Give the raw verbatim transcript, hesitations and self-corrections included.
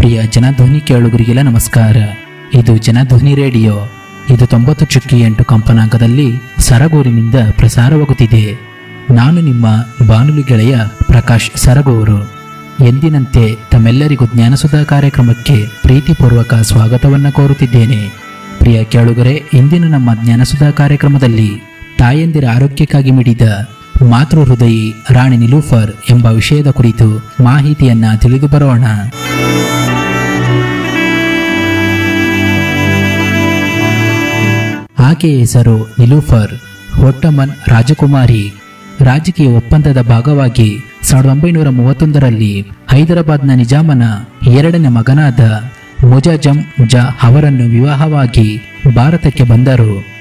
ಪ್ರಿಯ ಜನಧ್ವನಿ ಕೇಳುಗರಿಗೆಲ್ಲ ನಮಸ್ಕಾರ. ಇದು ಜನಧ್ವನಿ ರೇಡಿಯೋ. ಇದು ತೊಂಬತ್ತು ಚುಕ್ಕಿ ಎಂಟು ಕಂಪನಾಂಕದಲ್ಲಿ ಸರಗೂರಿನಿಂದ ಪ್ರಸಾರವಾಗುತ್ತಿದೆ. ನಾನು ನಿಮ್ಮ ಬಾನುಲಿ ಗೆಳೆಯ ಪ್ರಕಾಶ್ ಸರಗೂರು. ಎಂದಿನಂತೆ ತಮ್ಮೆಲ್ಲರಿಗೂ ಜ್ಞಾನಸುಧಾ ಕಾರ್ಯಕ್ರಮಕ್ಕೆ ಪ್ರೀತಿಪೂರ್ವಕ ಸ್ವಾಗತವನ್ನು ಕೋರುತ್ತಿದ್ದೇನೆ. ಪ್ರಿಯ ಕೇಳುಗರೆ, ಇಂದಿನ ನಮ್ಮ ಜ್ಞಾನಸುಧಾ ಕಾರ್ಯಕ್ರಮದಲ್ಲಿ ತಾಯಂದಿರ ಆರೋಗ್ಯಕ್ಕಾಗಿ ಮಿಡಿದ ಮಾತೃ ಹೃದಯಿ ರಾಣಿ ನಿಲೂಫರ್ ಎಂಬ ವಿಷಯದ ಕುರಿತು ಮಾಹಿತಿಯನ್ನ ತಿಳಿದು ಬರೋಣ. ಆಕೆಯ ಹೆಸರು ನಿಲೂಫರ್ ಒಟ್ಟಮನ್ ರಾಜಕುಮಾರಿ. ರಾಜಕೀಯ ಒಪ್ಪಂದದ ಭಾಗವಾಗಿ ಸಾವಿರದ ಒಂಬೈನೂರ ಮೂವತ್ತೊಂದರಲ್ಲಿ ಹೈದರಾಬಾದ್ನ ನಿಜಾಮನ ಎರಡನೇ ಮಗನಾದ ಮುಜಾಜಮ್ ಜಾ ಅವರನ್ನು ವಿವಾಹವಾಗಿ ಭಾರತಕ್ಕೆ ಬಂದರು.